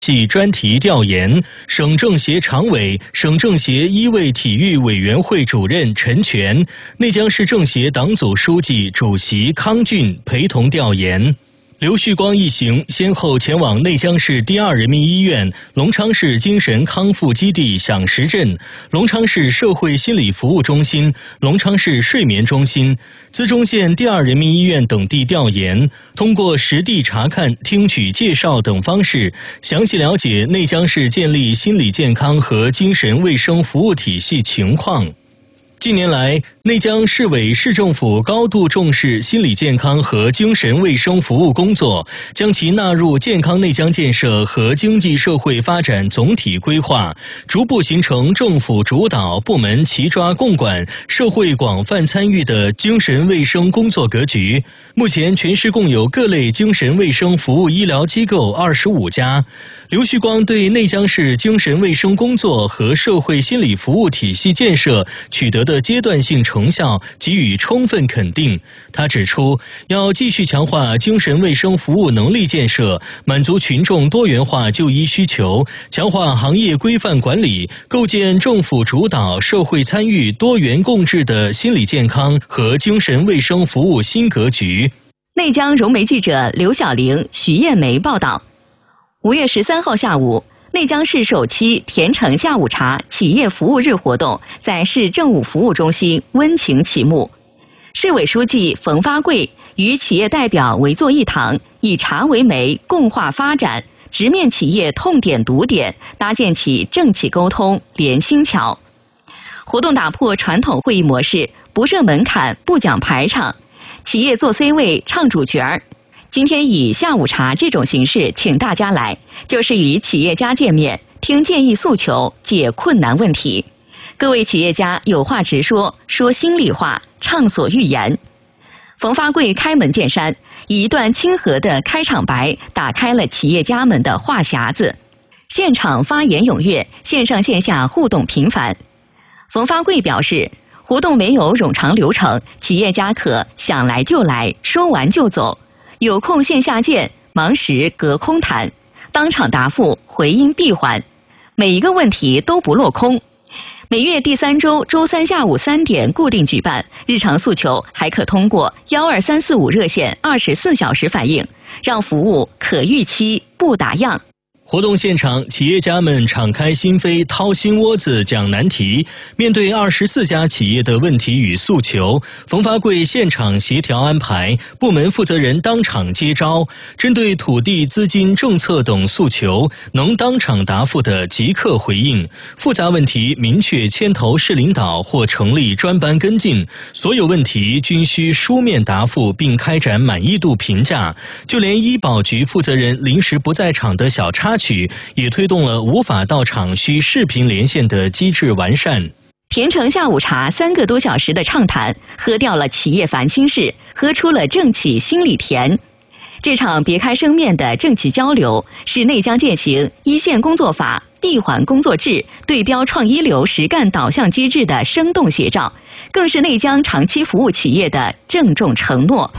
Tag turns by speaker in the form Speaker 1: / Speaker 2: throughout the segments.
Speaker 1: 系专题调研，省政协常委、省政协一位体育委员会主任陈全、内江市政协党组书记、主席康俊陪同调研。刘旭光一行先后前往内江市第二人民医院、隆昌市精神康复基地享食镇、隆昌市社会心理服务中心、隆昌市睡眠中心、资中县第二人民医院等地调研，通过实地查看、听取介绍等方式，详细了解内江市建立心理健康和精神卫生服务体系情况。近年来，内江市委市政府高度重视心理健康和精神卫生服务工作，将其纳入健康内江建设和经济社会发展总体规划，逐步形成政府主导、部门齐抓共管、社会广泛参与的精神卫生工作格局。目前，全市共有各类精神卫生服务医疗机构25家。刘旭光对内江市精神卫生工作和社会心理服务体系建设取得的阶段性成效给予充分肯定。他指出，要继续强化精神卫生服务能力建设，满足群众多元化就医需求，强化行业规范管理，构建政府主导、社会参与、多元共治的心理健康和精神卫生服务新格局。
Speaker 2: 内江融媒记者刘晓玲、徐艳梅报道。5月13号下午，内江市首期甜橙下午茶企业服务日活动在市政务服务中心温情启幕。市委书记冯发贵与企业代表围坐一堂，以茶为媒，共话发展，直面企业痛点堵点，搭建起政企沟通连心桥。活动打破传统会议模式，不设门槛，不讲排场，企业坐 C 位唱主角儿。今天以下午茶这种形式请大家来，就是与企业家见面，听建议诉求，解困难问题。各位企业家有话直说，说心里话，畅所欲言。冯发贵开门见山，以一段亲和的开场白打开了企业家们的话匣子。现场发言踊跃，线上线下互动频繁。冯发贵表示，活动没有冗长流程，企业家可想来就来，说完就走。有空线下见，忙时隔空谈，当场答复，回应闭环，每一个问题都不落空。每月第3周周3下午3点固定举办，日常诉求还可通过12345热线24小时反映，让服务可预期不打烊。
Speaker 1: 活动现场，企业家们敞开心扉，掏心窝子讲难题。面对24家企业的问题与诉求，冯发贵现场协调安排，部门负责人当场接招，针对土地、资金、政策等诉求，能当场答复的即刻回应。复杂问题明确牵头市领导或成立专班跟进，所有问题均需书面答复并开展满意度评价。就连医保局负责人临时不在场的小插曲，也推动了无法到场需视频连线的机制完善。
Speaker 2: 甜橙下午茶3个多小时的畅谈，喝掉了企业烦心事，喝出了政企心里甜。这场别开生面的政企交流，是内江践行一线工作法、闭环工作制、对标创一流实干导向机制的生动写照，更是内江长期服务企业的郑重承诺。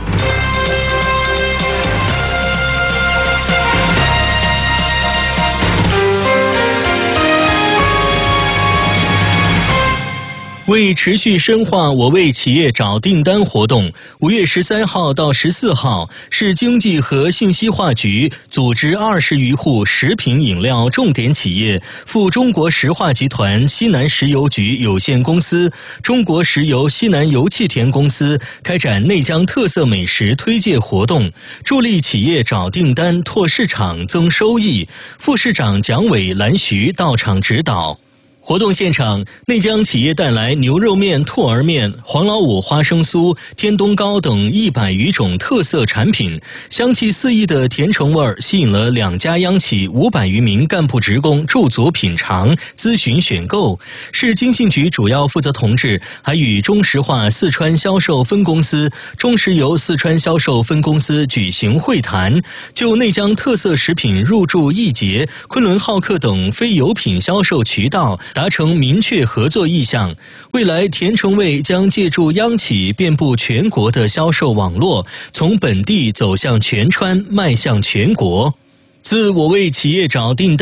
Speaker 1: 为持续深化我为企业找订单活动，5月13号到14号，市经济和信息化局组织20余户食品饮料重点企业赴中国石化集团西南石油局有限公司、中国石油西南油气田公司开展内江特色美食推介活动，助力企业找订单、拓市场、增收益。副市长蒋伟、蓝徐到场指导。活动现场，内江企业带来牛肉面、兔儿面、黄老五花生酥、天冬糕等100余种特色产品，香气四溢的甜橙味吸引了2家央企500余名干部职工驻足品尝、咨询选购。市经信局主要负责同志还与中石化四川销售分公司、中石油四川销售分公司举行会谈，就内江特色食品入驻易捷、昆仑好客等非油品销售渠道达成明确合作意向。未来甜橙味将借助央企遍布全国的销售网络，从本地走向全川，迈向全国。 自我为企业找订单